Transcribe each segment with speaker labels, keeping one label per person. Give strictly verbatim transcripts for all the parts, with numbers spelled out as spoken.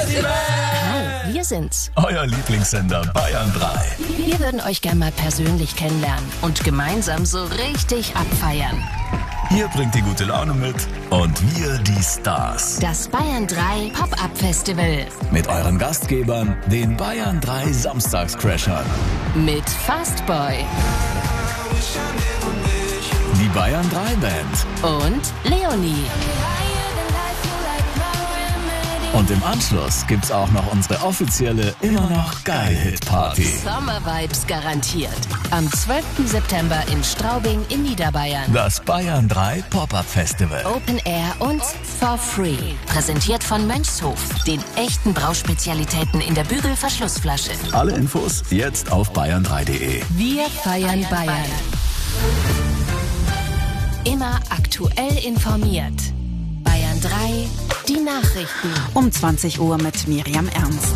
Speaker 1: Hi, wir sind's.
Speaker 2: Euer Lieblingssender Bayern drei.
Speaker 1: Wir würden euch gerne mal persönlich kennenlernen und gemeinsam so richtig abfeiern.
Speaker 2: Ihr bringt die gute Laune mit und wir die Stars.
Speaker 1: Das Bayern drei Pop-Up Festival.
Speaker 2: Mit euren Gastgebern, den Bayern drei Samstagscrashern.
Speaker 1: Mit Fastboy.
Speaker 2: Die Bayern drei Band.
Speaker 1: Und Leonie.
Speaker 2: Und im Anschluss gibt's auch noch unsere offizielle Immer noch geil Hit Party.
Speaker 1: Sommervibes garantiert. Am zwölften September in Straubing in Niederbayern.
Speaker 2: Das Bayern drei Pop-Up Festival.
Speaker 1: Open Air und for free. Präsentiert von Mönchshof, den echten Brauspezialitäten in der Bügelverschlussflasche.
Speaker 2: Alle Infos jetzt auf bayern drei punkt de.
Speaker 1: Wir feiern Bayern. Immer aktuell informiert. Bayern drei, die Nachrichten.
Speaker 3: Um zwanzig Uhr mit Miriam Ernst.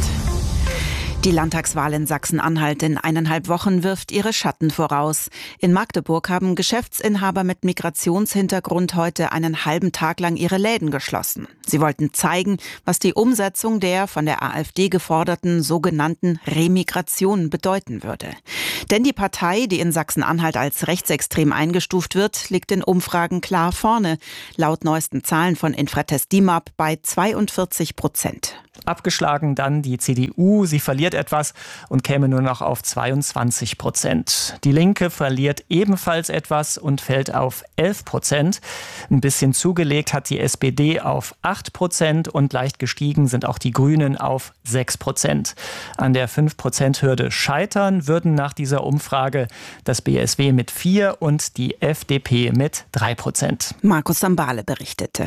Speaker 3: Die Landtagswahl in Sachsen-Anhalt in eineinhalb Wochen wirft ihre Schatten voraus. In Magdeburg haben Geschäftsinhaber mit Migrationshintergrund heute einen halben Tag lang ihre Läden geschlossen. Sie wollten zeigen, was die Umsetzung der von der AfD geforderten sogenannten Remigration bedeuten würde. Denn die Partei, die in Sachsen-Anhalt als rechtsextrem eingestuft wird, liegt in Umfragen klar vorne. Laut neuesten Zahlen von Infratest DIMAP bei zweiundvierzig Prozent.
Speaker 4: Abgeschlagen dann die C D U. Sie verliert etwas und käme nur noch auf zweiundzwanzig Prozent. Die Linke verliert ebenfalls etwas und fällt auf elf Prozent. Ein bisschen zugelegt hat die S P D auf acht Prozent und leicht gestiegen sind auch die Grünen auf sechs Prozent. An der fünf Prozent Hürde scheitern würden nach dieser Umfrage das B S W mit vier und die F D P mit drei Prozent.
Speaker 3: Markus Sambale berichtete.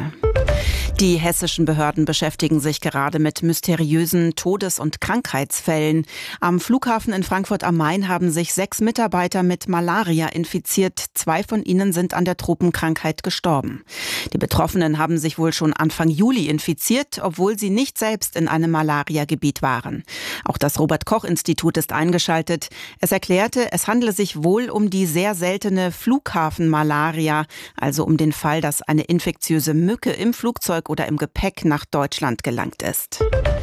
Speaker 3: Die hessischen Behörden beschäftigen sich gerade mit mysteriösen Todes- und Krankheitsfällen. Am Flughafen in Frankfurt am Main haben sich sechs Mitarbeiter mit Malaria infiziert. Zwei von ihnen sind an der Tropenkrankheit gestorben. Die Betroffenen haben sich wohl schon Anfang Juli infiziert, obwohl sie nicht selbst in einem Malariagebiet waren. Auch das Robert-Koch-Institut ist eingeschaltet. Es erklärte, es handle sich wohl um die sehr seltene Flughafenmalaria, also um den Fall, dass eine infektiöse Mücke im Flugzeug oder im Gepäck nach Deutschland gelangt ist.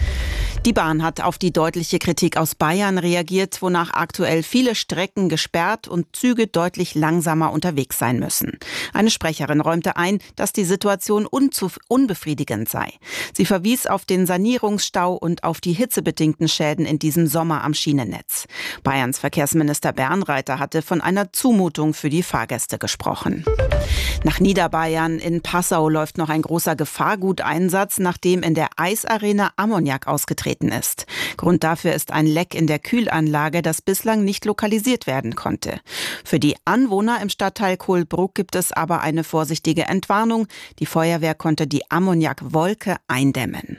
Speaker 3: Die Bahn hat auf die deutliche Kritik aus Bayern reagiert, wonach aktuell viele Strecken gesperrt und Züge deutlich langsamer unterwegs sein müssen. Eine Sprecherin räumte ein, dass die Situation unzuf- unbefriedigend sei. Sie verwies auf den Sanierungsstau und auf die hitzebedingten Schäden in diesem Sommer am Schienennetz. Bayerns Verkehrsminister Bernreiter hatte von einer Zumutung für die Fahrgäste gesprochen. Nach Niederbayern in Passau läuft noch ein großer Gefahrguteinsatz, nachdem in der Eisarena Ammoniak ausgetreten ist. Grund dafür ist ein Leck in der Kühlanlage, das bislang nicht lokalisiert werden konnte. Für die Anwohner im Stadtteil Kohlbruck gibt es aber eine vorsichtige Entwarnung. Die Feuerwehr konnte die Ammoniakwolke eindämmen.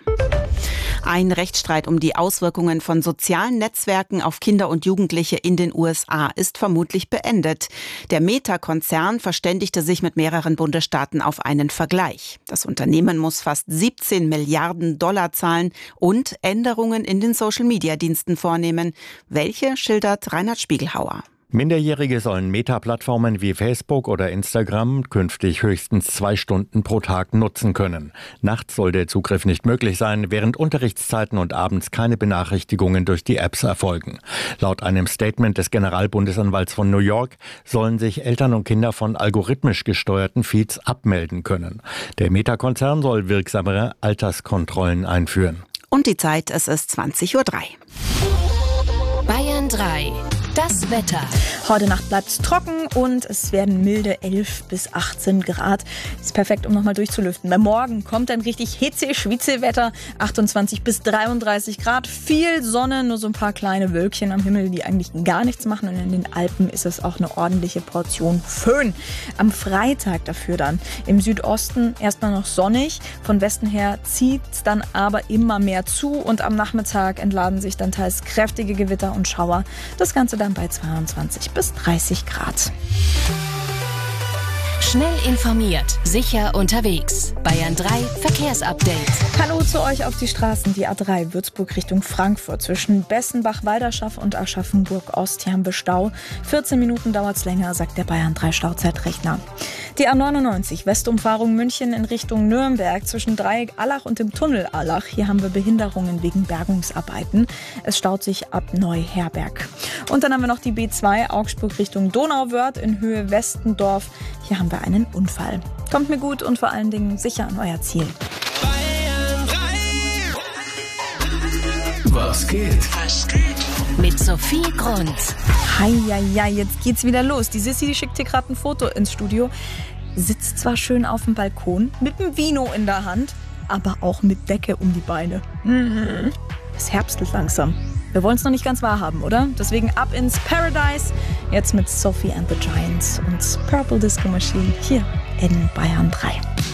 Speaker 3: Ein Rechtsstreit um die Auswirkungen von sozialen Netzwerken auf Kinder und Jugendliche in den U S A ist vermutlich beendet. Der Meta-Konzern verständigte sich mit mehreren Bundesstaaten auf einen Vergleich. Das Unternehmen muss fast siebzehn Milliarden Dollar zahlen und Änderungen in den Social-Media-Diensten vornehmen. Welche schildert Reinhard Spiegelhauer?
Speaker 5: Minderjährige sollen Meta-Plattformen wie Facebook oder Instagram künftig höchstens zwei Stunden pro Tag nutzen können. Nachts soll der Zugriff nicht möglich sein, während Unterrichtszeiten und abends keine Benachrichtigungen durch die Apps erfolgen. Laut einem Statement des Generalbundesanwalts von New York sollen sich Eltern und Kinder von algorithmisch gesteuerten Feeds abmelden können. Der Meta-Konzern soll wirksamere Alterskontrollen einführen.
Speaker 3: Und die Zeit, es ist zwanzig Uhr drei.
Speaker 1: Bayern drei. Das Wetter.
Speaker 6: Heute Nacht bleibt es trocken und es werden milde elf bis achtzehn Grad. Ist perfekt, um nochmal durchzulüften. Bei morgen kommt ein richtig hitze-schwitze-Wetter. achtundzwanzig bis dreiunddreißig Grad. Viel Sonne, nur so ein paar kleine Wölkchen am Himmel, die eigentlich gar nichts machen. Und in den Alpen ist es auch eine ordentliche Portion Föhn. Am Freitag dafür dann im Südosten erstmal noch sonnig. Von Westen her zieht es dann aber immer mehr zu. Und am Nachmittag entladen sich dann teils kräftige Gewitter und Schauer. Das Ganze dann bei zweiundzwanzig bis dreißig Grad.
Speaker 1: Schnell informiert, sicher unterwegs. Bayern drei Verkehrsupdate.
Speaker 6: Hallo zu euch auf die Straßen. Die A drei Würzburg Richtung Frankfurt. Zwischen Bessenbach-Walderschaff und Aschaffenburg-Ost. Hier haben wir Stau. vierzehn Minuten dauert es länger, sagt der Bayern drei Stauzeitrechner. Die A neunundneunzig Westumfahrung München in Richtung Nürnberg. Zwischen Dreieck Allach und dem Tunnel Allach. Hier haben wir Behinderungen wegen Bergungsarbeiten. Es staut sich ab Neuherberg. Und dann haben wir noch die B zwei Augsburg Richtung Donauwörth in Höhe Westendorf. Hier haben wir einen Unfall. Kommt mir gut und vor allen Dingen sicher an euer Ziel.
Speaker 2: Was geht?
Speaker 1: Was geht? Mit Sophie Grund.
Speaker 6: Heieiei, jetzt geht's wieder los. Die Sissi, die schickt hier gerade ein Foto ins Studio. Sitzt zwar schön auf dem Balkon, mit einem Vino in der Hand, aber auch mit Decke um die Beine. Mhm. Es herbstelt langsam. Wir wollen es noch nicht ganz wahrhaben, oder? Deswegen ab ins Paradise. Jetzt mit Sophie and the Giants und Purple Disco Machine hier in Bayern drei.